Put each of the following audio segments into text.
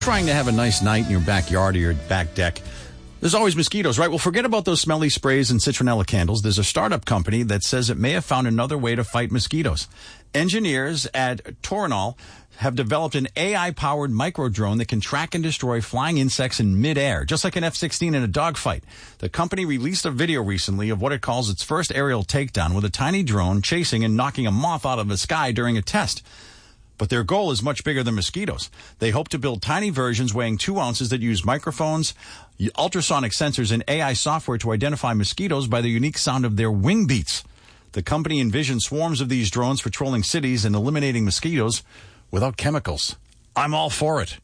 Trying to have a nice night in your backyard or your back deck. There's always mosquitoes, right? Well, forget about those smelly sprays and citronella candles. There's a startup company that says it may have found another way to fight mosquitoes. Engineers at Torinol have developed an AI-powered micro-drone that can track and destroy flying insects in midair, just like an F-16 in a dogfight. The company released a video recently of what it calls its first aerial takedown with a tiny drone chasing and knocking a moth out of the sky during a test. But their goal is much bigger than mosquitoes. They hope to build tiny versions weighing 2 ounces that use microphones, ultrasonic sensors, and AI software to identify mosquitoes by the unique sound of their wing beats. The company envisions swarms of these drones patrolling cities and eliminating mosquitoes without chemicals. I'm all for it.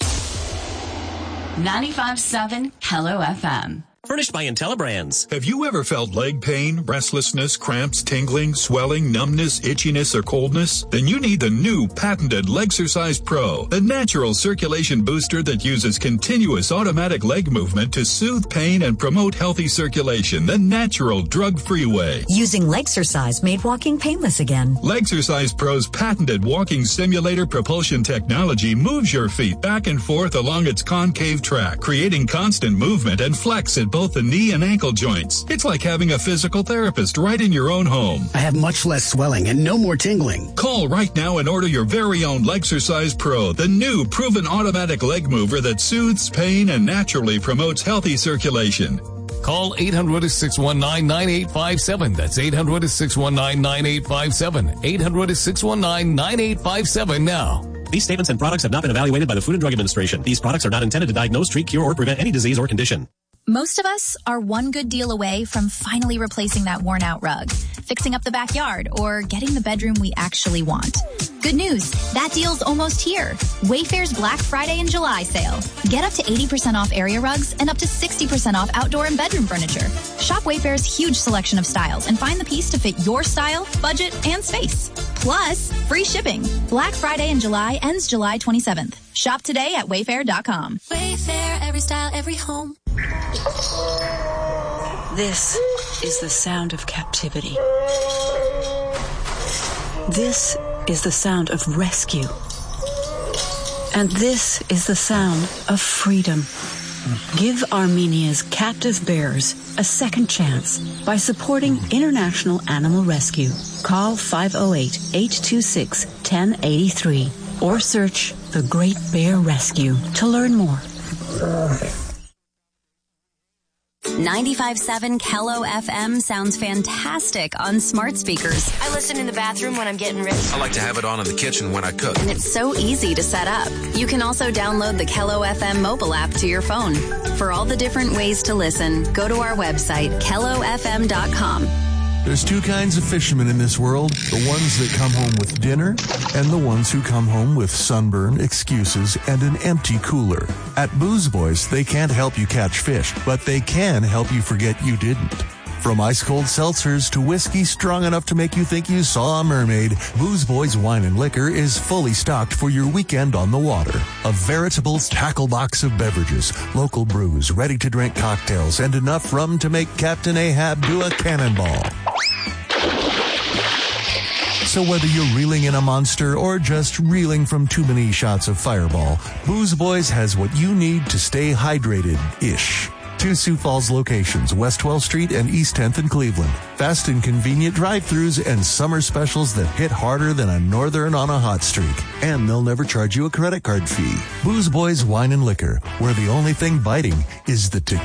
95.7 Hello FM. Furnished by IntelliBrands. Have you ever felt leg pain, restlessness, cramps, tingling, swelling, numbness, itchiness, or coldness? Then you need the new patented Legsercise Pro, the natural circulation booster that uses continuous automatic leg movement to soothe pain and promote healthy circulation the natural, drug-free way. Using Legsercise made walking painless again. Legsercise Pro's patented walking simulator propulsion technology moves your feet back and forth along its concave track, creating constant movement and flex at both the knee and ankle joints. It's like having a physical therapist right in your own home. I have much less swelling and no more tingling. Call right now and order your very own Legsercise Pro, the new proven automatic leg mover that soothes pain and naturally promotes healthy circulation. Call 800-619-9857. That's 800-619-9857. 800-619-9857 now. These statements and products have not been evaluated by the Food and Drug Administration. These products are not intended to diagnose, treat, cure, or prevent any disease or condition. Most of us are one good deal away from finally replacing that worn-out rug, fixing up the backyard, or getting the bedroom we actually want. Good news, that deal's almost here. Wayfair's Black Friday and July sale. Get up to 80% off area rugs and up to 60% off outdoor and bedroom furniture. Shop Wayfair's huge selection of styles and find the piece to fit your style, budget, and space. Plus, free shipping. Black Friday and July ends July 27th. Shop today at Wayfair.com. Wayfair, every style, every home. This is the sound of captivity. This is the sound of rescue. And this is the sound of freedom. Give Armenia's captive bears a second chance by supporting International Animal Rescue. Call 508-826-1083 or search The Great Bear Rescue to learn more. 95.7 Hello FM sounds fantastic on smart speakers. I listen in the bathroom when I'm getting ready. I like to have it on in the kitchen when I cook. And it's so easy to set up. You can also download the Hello FM mobile app to your phone. For all the different ways to listen, go to our website, HelloFM.com. There's two kinds of fishermen in this world, the ones that come home with dinner and the ones who come home with sunburn, excuses, and an empty cooler. At Booze Boys, they can't help you catch fish, but they can help you forget you didn't. From ice-cold seltzers to whiskey strong enough to make you think you saw a mermaid, Booze Boys Wine and Liquor is fully stocked for your weekend on the water. A veritable tackle box of beverages, local brews, ready-to-drink cocktails, and enough rum to make Captain Ahab do a cannonball. So whether you're reeling in a monster or just reeling from too many shots of Fireball, Booze Boys has what you need to stay hydrated-ish. 2 Sioux Falls locations, West 12th Street and East 10th in Cleveland. Fast and convenient drive-thrus and summer specials that hit harder than a northern on a hot streak. And they'll never charge you a credit card fee. Booze Boys Wine and Liquor, where the only thing biting is the tequila.